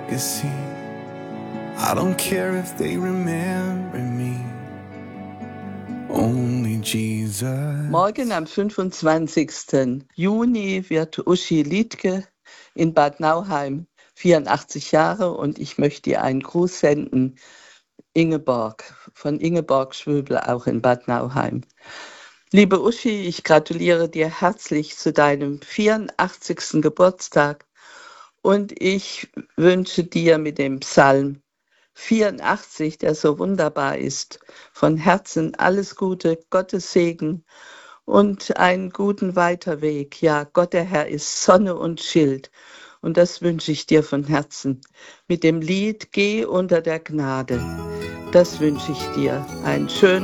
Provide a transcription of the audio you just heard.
legacy. I don't care if they remember me. Only Jesus. Morgen am 25. Juni wird Uschi Liedtke in Bad Nauheim 84 Jahre und ich möchte ihr einen Gruß senden. Ingeborg, von Ingeborg Schwöbel, auch in Bad Nauheim. Liebe Uschi, ich gratuliere dir herzlich zu deinem 84. Geburtstag und ich wünsche dir mit dem Psalm 84, der so wunderbar ist, von Herzen alles Gute, Gottes Segen und einen guten Weiterweg. Ja, Gott der Herr ist Sonne und Schild und das wünsche ich dir von Herzen. Mit dem Lied Geh unter der Gnade, das wünsche ich dir. Einen schönen